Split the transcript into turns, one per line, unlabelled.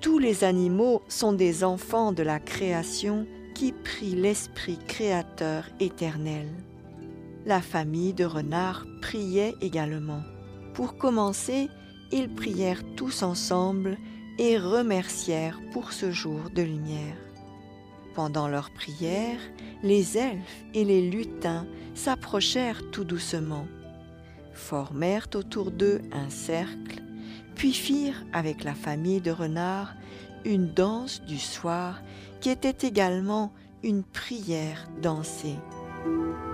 Tous les animaux sont des enfants de la création qui prient l'Esprit créateur éternel. La famille de renards priait également. Pour commencer, ils prièrent tous ensemble et remercièrent pour ce jour de lumière. Pendant leur prière, les elfes et les lutins s'approchèrent tout doucement, formèrent autour d'eux un cercle, puis firent avec la famille de renards une danse du soir qui était également une prière dansée.